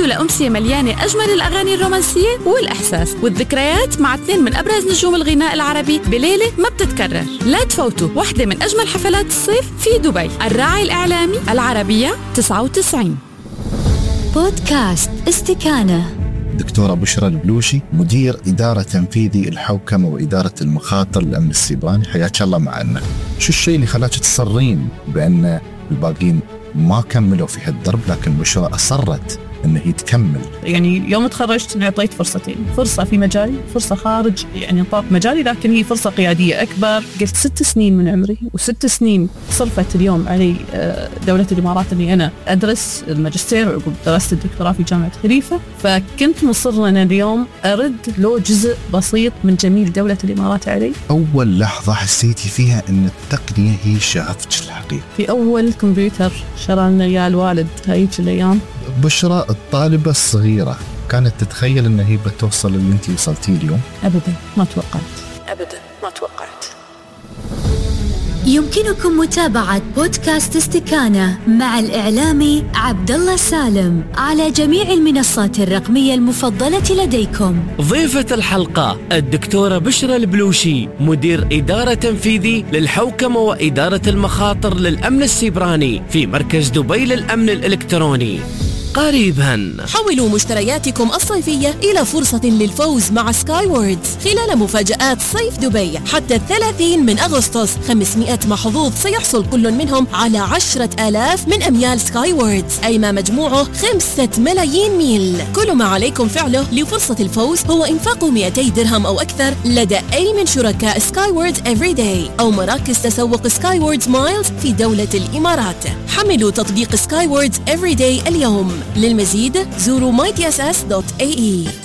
استعدوا لأمسية مليانة أجمل الأغاني الرومانسية والإحساس والذكريات مع 2 من أبرز نجوم الغناء العربي بليلة ما بتتكرر. لا تفوتوا واحدة من أجمل حفلات الصيف في دبي. الراعي الإعلامي العربية 99. بودكاست استكانة. دكتورة بشرى البلوشي، مدير إدارة تنفيذي الحوكمة وإدارة المخاطر للأمن السيبراني، حياك الله معنا. شو الشيء اللي خلاك تصرين بأن الباقين ما كملوا في هالدرب لكن بشرى أصرت أنه هي تكمل؟ يعني يوم تخرجت أعطيت فرصتين، فرصة في مجالي، فرصة خارج يعني نطاق مجالي، لكن هي فرصة قيادية أكبر. قلت 6 سنين من عمري و6 سنين صرفت اليوم علي دولة الإمارات أني أنا أدرس الماجستير وعقب درست الدكتوراه في جامعة خليفة. فكنت مصر أن اليوم أرد له جزء بسيط من جميل دولة الإمارات علي. أول لحظة حسيتي فيها أن التقنية هي شغفك الحقيقي؟ في أول كمبيوتر شرى لنا إياه الوالد هايج الأيام. بشرى الطالبة الصغيرة كانت تتخيل أن هي بتوصل اللي أنت وصلتيه اليوم؟ أبدا ما توقعت. يمكنكم متابعة بودكاست استكانة مع الإعلامي عبد الله سالم على جميع المنصات الرقمية المفضلة لديكم. ضيفة الحلقة الدكتورة بشرى البلوشي، مدير إدارة تنفيذي للحوكمة وإدارة المخاطر للأمن السيبراني في مركز دبي للأمن الإلكتروني. قريباً حولوا مشترياتكم الصيفية إلى فرصة للفوز مع سكاي ووردز خلال مفاجآت صيف دبي حتى 30 من أغسطس. 500 محظوظ سيحصل كل منهم على 10,000 من أميال سكاي ووردز، أي ما مجموعه 5 ملايين ميل. كل ما عليكم فعله لفرصة الفوز هو إنفاق 200 درهم أو أكثر لدى أي من شركاء سكاي ووردز إفريداي أو مراكز تسوق سكاي ووردز مايلز في دولة الإمارات. حملوا تطبيق سكاي ووردز إفريداي اليوم. للمزيد زوروا mytss.ae.